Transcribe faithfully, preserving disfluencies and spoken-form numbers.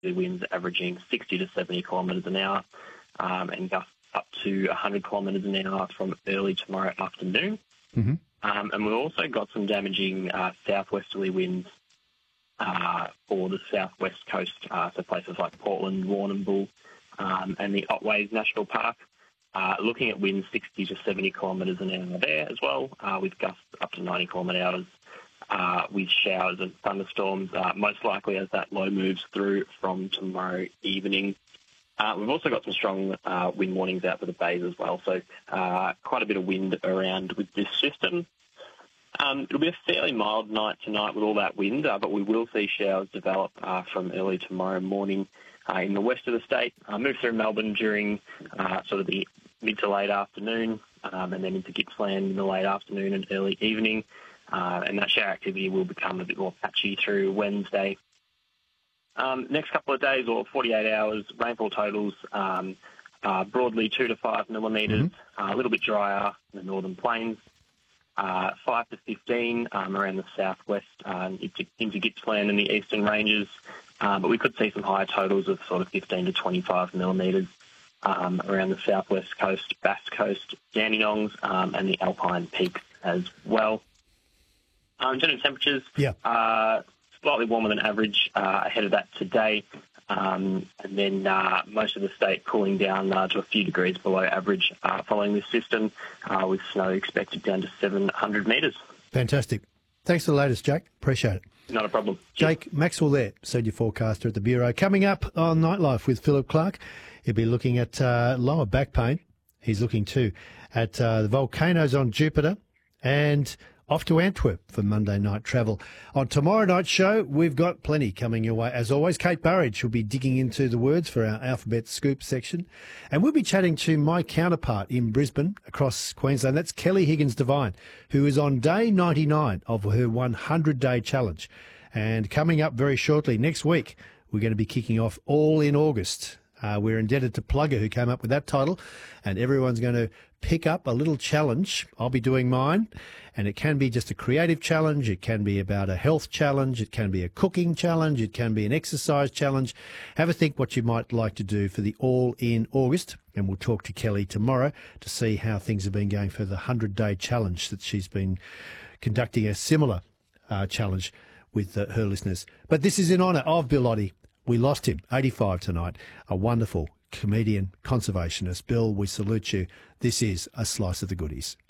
winds averaging sixty to seventy kilometres an hour, um, and gusts up to one hundred kilometres an hour from early tomorrow afternoon. Mm-hmm. Um, and we've also got some damaging uh, southwesterly winds uh, for the southwest coast, uh, so places like Portland, Warrnambool, um, and the Otways National Park. Uh, looking at winds sixty to seventy kilometres an hour there as well, uh, with gusts up to ninety kilometre hours, uh, with showers and thunderstorms, uh, most likely as that low moves through from tomorrow evening. Uh, we've also got some strong uh, wind warnings out for the bays as well, so uh, quite a bit of wind around with this system. Um, it'll be a fairly mild night tonight with all that wind, uh, but we will see showers develop uh, from early tomorrow morning uh, in the west of the state, uh, move through Melbourne during uh, sort of the mid to late afternoon, um, and then into Gippsland in the late afternoon and early evening. Uh, and that shower activity will become a bit more patchy through Wednesday. Um, next couple of days, or forty-eight hours, rainfall totals um, uh, broadly two to five millimetres, mm-hmm. uh, a little bit drier in the northern plains, uh, five to fifteen um, around the southwest uh, into, into Gippsland and the eastern ranges. Uh, but we could see some higher totals of sort of fifteen to twenty-five millimetres um, around the southwest coast, Bass Coast, Dandenongs, um, and the Alpine Peaks as well. Um, general temperatures. Yeah. Uh, Slightly warmer than average uh, ahead of that today, um, and then uh, most of the state cooling down uh, to a few degrees below average uh, following this system, uh, with snow expected down to seven hundred metres. Fantastic. Thanks for the latest, Jake. Appreciate it. Not a problem. Jake Cheers. Maxwell there, senior forecaster at the Bureau. Coming up on Nightlife with Philip Clark, he'll be looking at uh, lower back pain. He's looking too at uh, the volcanoes on Jupiter and off to Antwerp for Monday night travel. On tomorrow night's show, we've got plenty coming your way. As always, Kate Burridge will be digging into the words for our Alphabet Scoop section. And we'll be chatting to my counterpart in Brisbane across Queensland. That's Kelly Higgins-Devine, who is on day ninety-nine of her hundred-day challenge. And coming up very shortly, next week, we're going to be kicking off All in August. Uh, we're indebted to Plugger, who came up with that title, and everyone's going to pick up a little challenge. I'll be doing mine, and it can be just a creative challenge. It can be about a health challenge. It can be a cooking challenge. It can be an exercise challenge. Have a think what you might like to do for the All in August, and we'll talk to Kelly tomorrow to see how things have been going for the hundred-day challenge that she's been conducting, a similar uh, challenge with uh, her listeners. But this is in honour of Bill Oddie. We lost him, eighty-five tonight, a wonderful comedian, conservationist. Bill, we salute you. This is A Slice of the Goodies.